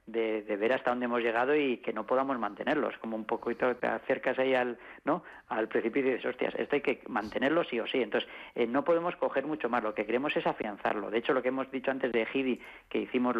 de ver hasta dónde hemos llegado y que no podamos mantenerlos, como un poquito te acercas ahí al precipicio y dices, hostias, esto hay que mantenerlo sí o sí. Entonces, no podemos coger mucho más, lo que queremos es afianzarlo. De hecho, lo que hemos dicho antes de Egidio, que hicimos